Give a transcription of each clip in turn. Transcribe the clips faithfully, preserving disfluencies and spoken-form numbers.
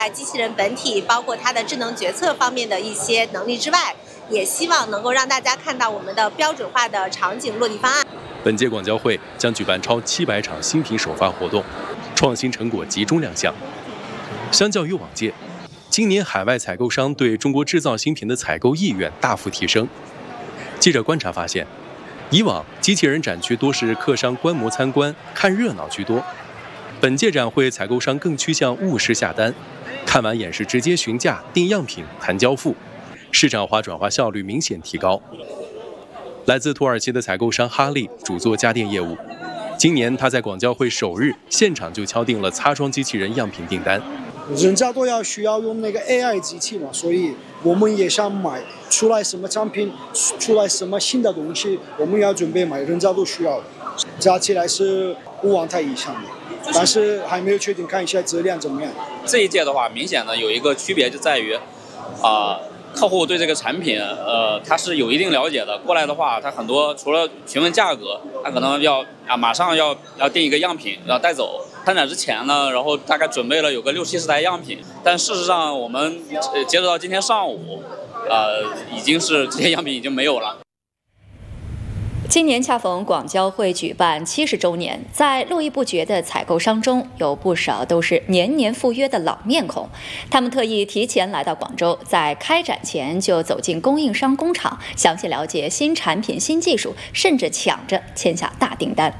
在机器人本体，包括它的智能决策方面的一些能力之外，也希望能够让大家看到我们的标准化的场景落地方案。 本届广交会将举办超七百场新品首发活动，创新成果集中亮相。相较于往届，今年海外采购商对中国制造新品的采购意愿大幅提升。记者观察发现，以往机器人展区多是客商观摩参观、看热闹居多，本届展会采购商更趋向务实下单，看完演示直接询价、定样品、谈交付，市场化转化效率明显提高。来自土耳其的采购商哈利主做家电业务，今年他在广交会首日现场就敲定了擦窗机器人样品订单。 人家都要需要用那个 A I 机器嘛，所以我们也想买出来什么产品，出来什么新的东西，我们要准备买，人家都需要。加起来是五万台以上的，但是还没有确定，看一下质量怎么样。 这一届的话，明显的有一个区别就在于，啊、呃。客户对这个产品，呃，他是有一定了解的。过来的话，他很多除了询问价格，他可能要啊，马上要要订一个样品要带走。参展之前呢，然后大概准备了有个六七十台样品，但事实上我们呃截止到今天上午，呃，已经是这些样品已经没有了。 今年恰逢广交会举办七十周年，在络绎不绝的采购商中，有不少都是年年赴约的老面孔。他们特意提前来到广州，在开展前就走进供应商工厂，详细了解新产品、新技术，甚至抢着签下大订单。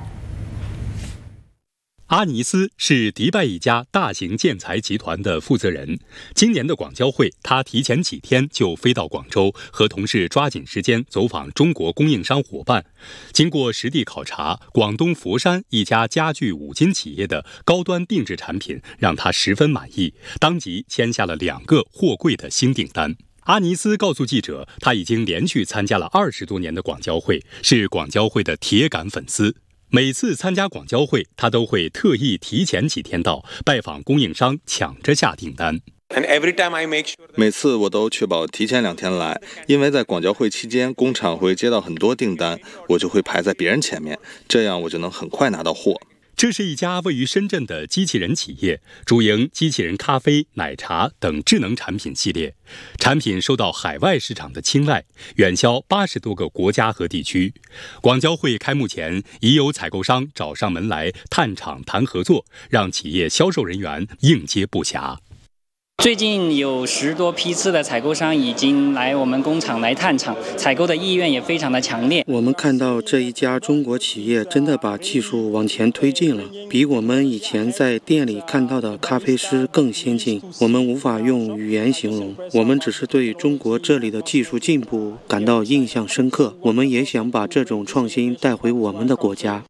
阿尼斯是迪拜一家大型建材集团的负责人。今年的广交会，他提前几天就飞到广州，和同事抓紧时间走访中国供应商伙伴。经过实地考察，广东佛山一家家具五金企业的高端定制产品让他十分满意，当即签下了两个货柜的新订单。阿尼斯告诉记者，他已经连续参加了二十多年的广交会，是广交会的铁杆粉丝。每次参加广交会，他都会特意提前几天到，拜访供应商，抢着下订单。 每次我都确保提前两天来，因为在广交会期间，工厂会接到很多订单，我就会排在别人前面，这样我就能很快拿到货。 这是一家位于深圳的机器人企业，主营机器人咖啡、奶茶等智能产品系列，产品受到海外市场的青睐，远销八十多个国家和地区。广交会开幕前，已有采购商找上门来探厂谈合作，让企业销售人员应接不暇。 最近有十多批次的采购商已经来我们工厂来探厂，采购的意愿也非常的强烈。 我们看到这一家中国企业真的把技术往前推进了，比我们以前在店里看到的咖啡师更先进。我们无法用语言形容，我们只是对中国这里的技术进步感到印象深刻。我们也想把这种创新带回我们的国家。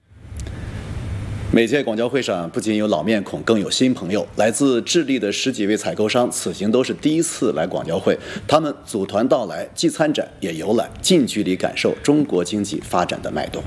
每届广交会上不仅有老面孔，更有新朋友。来自智利的十几位采购商，此行都是第一次来广交会。他们组团到来，既参展也游览，近距离感受中国经济发展的脉动。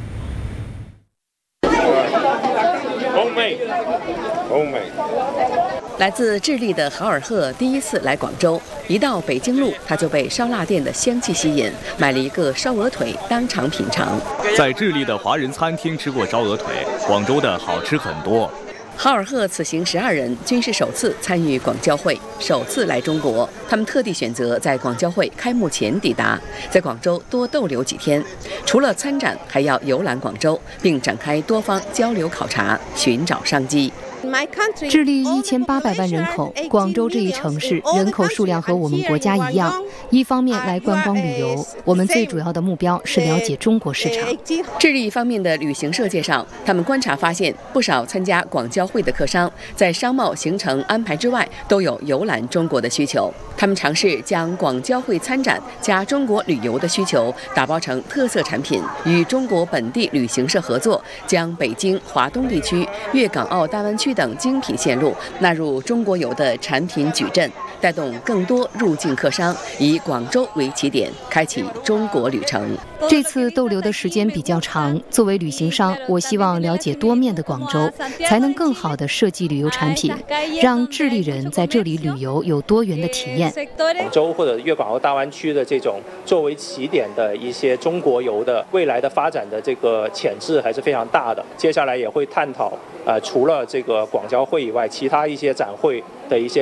欧美，欧美。 来自智利的豪尔赫第一次来广州，一到北京路，他就被烧腊店的香气吸引，买了一个烧鹅腿当场品尝。 在智利的华人餐厅吃过烧鹅腿，广州的好吃很多。 豪尔赫此行十二人均是首次参与广交会，首次来中国，他们特地选择在广交会开幕前抵达，在广州多逗留几天。除了参展，还要游览广州，并展开多方交流考察，寻找商机。 智利一千八百万人口，广州这一城市人口数量和我们国家一样。一方面来观光旅游，我们最主要的目标是了解中国市场。 智利方面的旅行社介绍，他们观察发现，不少参加广交会的客商在商贸行程安排之外，都有游览中国的需求。他们尝试将广交会参展加中国旅游的需求打包成特色产品，与中国本地旅行社合作，将北京、华东地区、粤港澳大湾区等精品线路纳入中国游的产品矩阵。 带动更多入境客商以广州为起点，开启中国旅程。 这次逗留的时间比较长，作为旅行商，我希望了解多面的广州，才能更好地设计旅游产品，让智利人在这里旅游有多元的体验。 广州或者粤港澳大湾区的这种作为起点的一些中国游的未来的发展的这个潜质还是非常大的。接下来也会探讨，呃，除了这个广交会以外，其他一些展会的一些